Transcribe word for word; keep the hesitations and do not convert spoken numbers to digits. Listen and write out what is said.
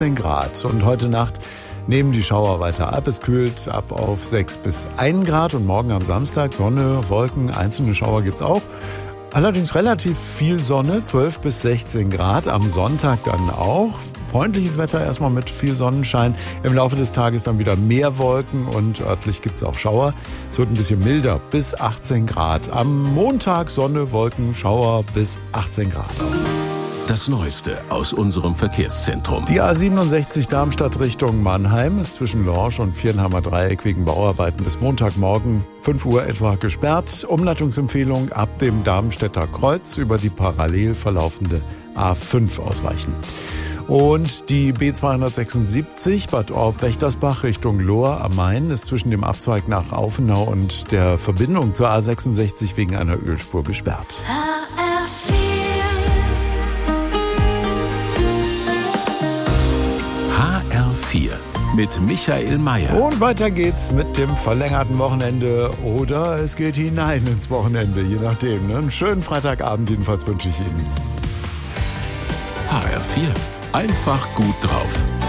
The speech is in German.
Grad. Und heute Nacht nehmen die Schauer weiter ab. Es kühlt ab auf sechs bis ein Grad und morgen am Samstag Sonne, Wolken, einzelne Schauer gibt's auch. Allerdings relativ viel Sonne, zwölf bis sechzehn Grad. Am Sonntag dann auch. Freundliches Wetter erstmal mit viel Sonnenschein. Im Laufe des Tages dann wieder mehr Wolken und örtlich gibt's auch Schauer. Es wird ein bisschen milder, bis achtzehn Grad. Am Montag Sonne, Wolken, Schauer bis achtzehn Grad. Das Neueste aus unserem Verkehrszentrum. Die A siebenundsechzig Darmstadt Richtung Mannheim ist zwischen Lorsch und Viernheimer Dreieck wegen Bauarbeiten bis Montagmorgen fünf Uhr etwa gesperrt. Umleitungsempfehlung ab dem Darmstädter Kreuz über die parallel verlaufende A fünf ausweichen. Und die B zweihundertsechsundsiebzig Bad Orb-Wächtersbach Richtung Lohr am Main ist zwischen dem Abzweig nach Aufenau und der Verbindung zur A sechsundsechzig wegen einer Ölspur gesperrt. H R vier mit Michael Mayer. Und weiter geht's mit dem verlängerten Wochenende oder es geht hinein ins Wochenende, je nachdem. Ne? Einen schönen Freitagabend jedenfalls wünsche ich Ihnen. H R vier. Einfach gut drauf.